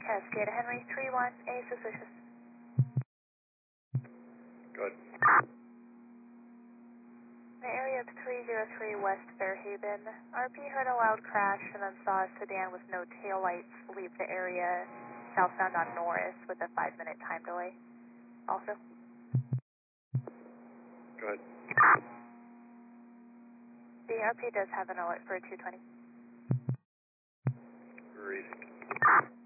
Cascade Henry 31, A suspicious. Good. The area of 303 West Fairhaven. RP heard a loud crash and then saw a sedan with no taillights leave the area southbound on Norris with a 5-minute time delay. Also. Good. The RP does have an alert for 220. Read.